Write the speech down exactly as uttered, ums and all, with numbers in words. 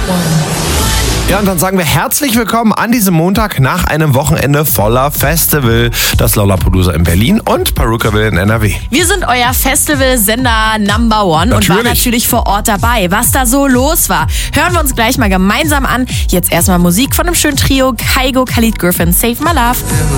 Ja, und dann sagen wir herzlich willkommen an diesem Montag nach einem Wochenende voller Festival. Das Lollapalooza in Berlin und Perukaville in N R W. Wir sind euer Festival-Sender Number One Natürlich. und waren natürlich vor Ort dabei. Was da so los war, hören wir uns gleich mal gemeinsam an. Jetzt erstmal Musik von einem schönen Trio, Kygo, Khalid Griffin, Save My Love.